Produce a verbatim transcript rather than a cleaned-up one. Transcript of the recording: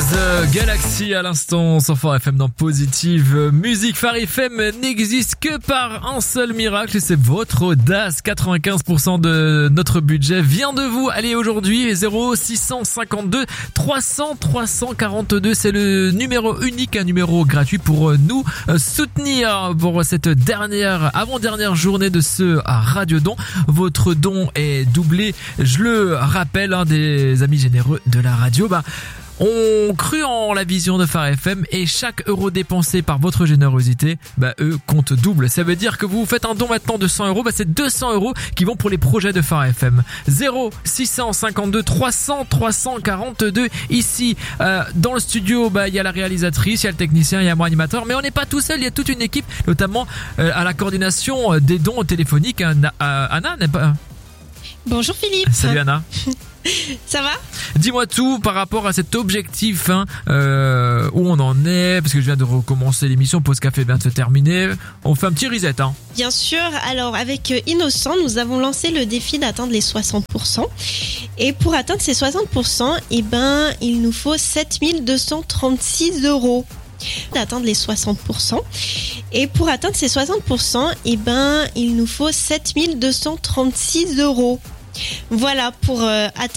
The Galaxy à l'instant sur Phare F M dans Positive Musique. Phare F M n'existe que par un seul miracle et c'est votre audace. quatre-vingt-quinze pour cent de notre budget vient de vous. Allez, aujourd'hui, zéro six cent cinquante-deux trois cents trois cent quarante-deux, c'est le numéro unique, un numéro gratuit pour nous soutenir pour cette dernière, avant-dernière journée de ce Radiodon. Votre don est doublé, je le rappelle, hein, des amis généreux de la radio. Bah, on crut en la vision de Phare F M et chaque euro dépensé par votre générosité, bah eux comptent double. Ça veut dire que vous faites un don maintenant de cent euros, bah c'est deux cents euros qui vont pour les projets de Phare F M. zéro six cent cinquante-deux trois cents trois cent quarante-deux. Ici, euh, dans le studio, bah il y a la réalisatrice, il y a le technicien, il y a moi animateur, mais on n'est pas tout seul, il y a toute une équipe, notamment euh, à la coordination des dons téléphoniques. Anna, euh, Anna n'est pas... Bonjour Philippe. Salut Anna. Ça va ? Dis-moi tout par rapport à cet objectif, hein, euh, où on en est, parce que je viens de recommencer l'émission, Pause Café vient de se terminer. On fait un petit reset, hein. Bien sûr, alors avec Innocent, nous avons lancé le défi d'atteindre les soixante pour cent. Et pour atteindre ces soixante pour cent, eh ben, il nous faut sept mille deux cent trente-six euros. D'atteindre les soixante pour cent. Et pour atteindre ces soixante pour cent, eh ben, il nous faut sept mille deux cent trente-six euros. Voilà, pour euh, atteindre